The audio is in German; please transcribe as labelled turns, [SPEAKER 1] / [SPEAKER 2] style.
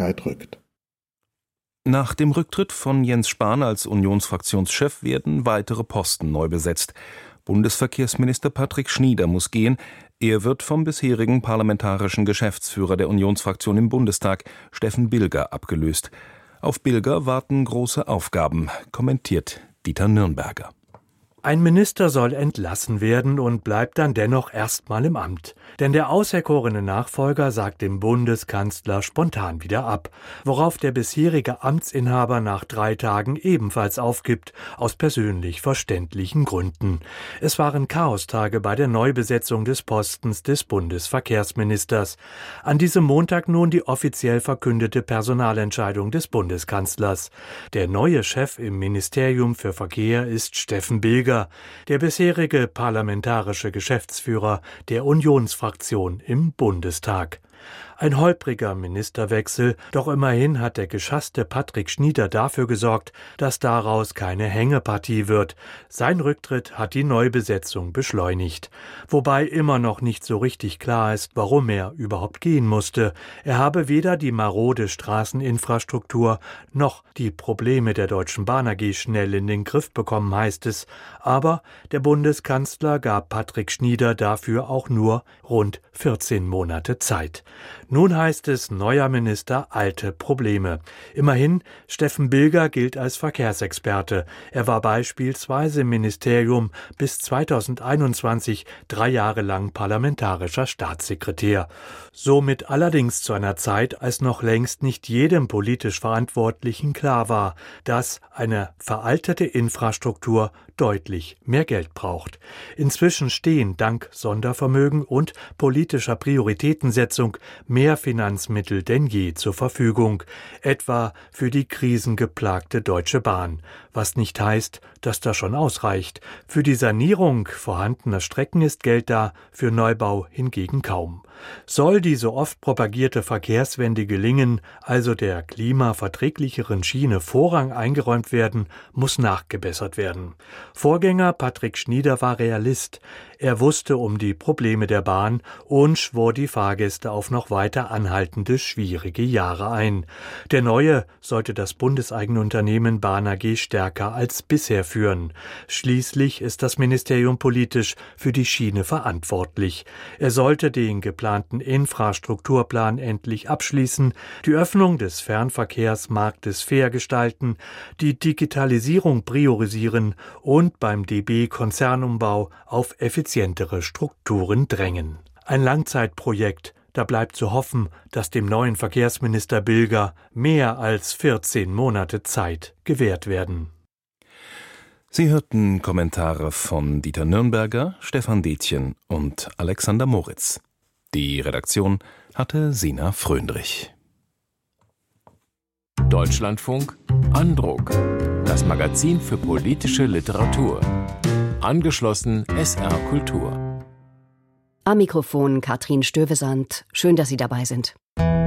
[SPEAKER 1] Öffentlichkeit rückt.
[SPEAKER 2] Nach dem Rücktritt von Jens Spahn als Unionsfraktionschef werden weitere Posten neu besetzt. Bundesverkehrsminister Patrick Schnieder muss gehen. Er wird vom bisherigen parlamentarischen Geschäftsführer der Unionsfraktion im Bundestag, Steffen Bilger, abgelöst. Auf Bilger warten große Aufgaben, kommentiert Dieter Nürnberger.
[SPEAKER 3] Ein Minister soll entlassen werden und bleibt dann dennoch erstmal im Amt. Denn der auserkorene Nachfolger sagt dem Bundeskanzler spontan wieder ab, worauf der bisherige Amtsinhaber nach 3 Tagen ebenfalls aufgibt, aus persönlich verständlichen Gründen. Es waren Chaostage bei der Neubesetzung des Postens des Bundesverkehrsministers. An diesem Montag nun die offiziell verkündete Personalentscheidung des Bundeskanzlers. Der neue Chef im Ministerium für Verkehr ist Steffen Bilger, der bisherige parlamentarische Geschäftsführer der Unionsfraktion im Bundestag. Ein holpriger Ministerwechsel, doch immerhin hat der geschasste Patrick Schnieder dafür gesorgt, dass daraus keine Hängepartie wird. Sein Rücktritt hat die Neubesetzung beschleunigt. Wobei immer noch nicht so richtig klar ist, warum er überhaupt gehen musste. Er habe weder die marode Straßeninfrastruktur noch die Probleme der Deutschen Bahn AG schnell in den Griff bekommen, heißt es. Aber der Bundeskanzler gab Patrick Schnieder dafür auch nur rund 14 Monate Zeit. Nun heißt es, neuer Minister, alte Probleme. Immerhin, Steffen Bilger gilt als Verkehrsexperte. Er war beispielsweise im Ministerium bis 2021 3 Jahre lang parlamentarischer Staatssekretär. Somit allerdings zu einer Zeit, als noch längst nicht jedem politisch Verantwortlichen klar war, dass eine veraltete Infrastruktur deutlich mehr Geld braucht. Inzwischen stehen dank Sondervermögen und politischer Prioritätensetzung mehr Finanzmittel denn je zur Verfügung, etwa für die krisengeplagte Deutsche Bahn, was nicht heißt, dass das schon ausreicht. Für die Sanierung vorhandener Strecken ist Geld da, für Neubau hingegen kaum. Soll die so oft propagierte Verkehrswende gelingen, also der klimaverträglicheren Schiene Vorrang eingeräumt werden, muss nachgebessert werden. Vorgänger Patrick Schnieder war Realist. Er wusste um die Probleme der Bahn und schwor die Fahrgäste auf noch weiter anhaltende schwierige Jahre ein. Der Neue sollte das bundeseigene Unternehmen Bahn AG stärker als bisher führen. Schließlich ist das Ministerium politisch für die Schiene verantwortlich. Er sollte den geplanten Infrastrukturplan endlich abschließen, die Öffnung des Fernverkehrsmarktes fair gestalten, die Digitalisierung priorisieren und beim DB-Konzernumbau auf effizientere Strukturen drängen. Ein Langzeitprojekt. Da bleibt zu hoffen, dass dem neuen Verkehrsminister Bilger mehr als 14 Monate Zeit gewährt werden.
[SPEAKER 2] Sie hörten Kommentare von Dieter Nürnberger, Stefan Detjen und Alexander Moritz. Die Redaktion hatte Sina Fröndrich.
[SPEAKER 4] Deutschlandfunk Andruck. Das Magazin für politische Literatur. Angeschlossen SR Kultur.
[SPEAKER 5] Am Mikrofon Katrin Stövesand. Schön, dass Sie dabei sind.